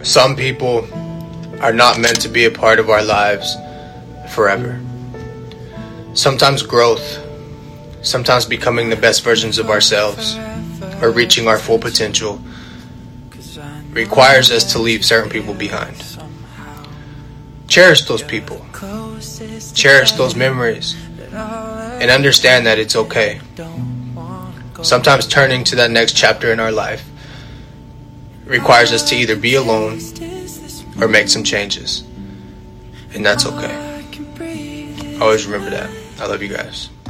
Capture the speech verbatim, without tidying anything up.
Some people are not meant to be a part of our lives forever. Sometimes growth, sometimes becoming the best versions of ourselves, or reaching our full potential, requires us to leave certain people behind. Cherish those people. Cherish those memories. And understand that it's okay. Sometimes turning to that next chapter in our life requires us to either be alone or make some changes. And that's okay. Always remember that. I love you guys.